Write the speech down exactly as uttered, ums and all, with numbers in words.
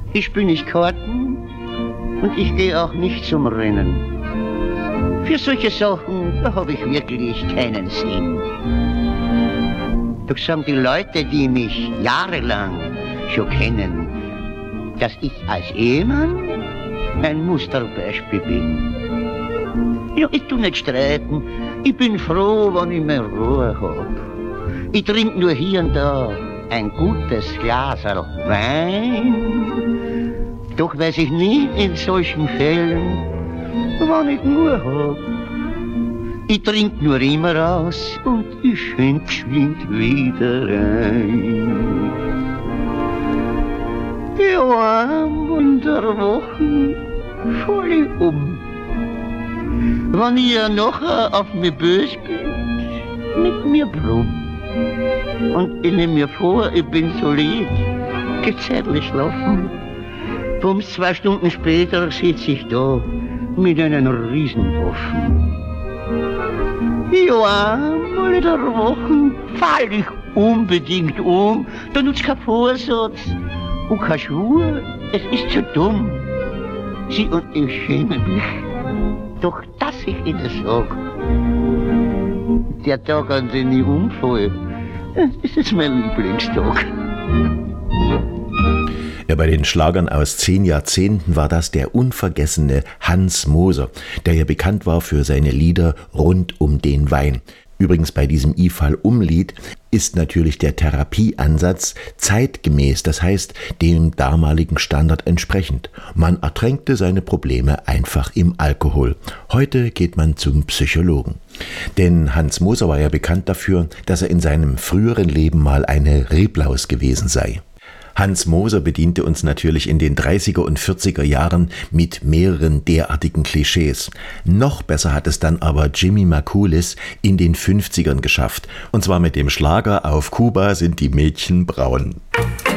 Ich bin nicht Karten und ich gehe auch nicht zum Rennen. Für solche Sachen, da habe ich wirklich keinen Sinn. Doch sagen die Leute, die mich jahrelang schon kennen, dass ich als Ehemann ein Musterbeispiel bin. Ja, ich tu nicht streiten. Ich bin froh, wenn ich mehr Ruhe hab. Ich trink nur hier und da ein gutes Glaserl Wein. Doch weiß ich nie in solchen Fällen, wann ich nur hab. Ich trink nur immer aus und ich schenk geschwind wieder rein. Ja, in der Woche fall ich um. Wenn ich ja nachher auf mich bös bin, mit mir brumm. Und ich nehm mir vor, ich bin so lieb, geh zeitlich schlafen. Bums zwei Stunden später sitz ich da mit einem Riesenwaffen. Ja, mal in der Woche fall ich unbedingt um, da nutzt kein Vorsatz und kein Schwur, es ist zu dumm. Sie und ich schämen mich. Doch dass ich Ihnen sag, der Tag, an den ich umfall, das ist mein Lieblingstag. Ja, bei den Schlagern aus zehn Jahrzehnten war das der unvergessene Hans Moser, der ja bekannt war für seine Lieder rund um den Wein. Übrigens bei diesem I-Fall-Um-Lied ist natürlich der Therapieansatz zeitgemäß, das heißt dem damaligen Standard entsprechend. Man ertränkte seine Probleme einfach im Alkohol. Heute geht man zum Psychologen. Denn Hans Moser war ja bekannt dafür, dass er in seinem früheren Leben mal eine Reblaus gewesen sei. Hans Moser bediente uns natürlich in den dreißiger und vierziger Jahren mit mehreren derartigen Klischees. Noch besser hat es dann aber Jimmy Makulis in den fünfzigern geschafft. Und zwar mit dem Schlager Auf Kuba sind die Mädchen braun.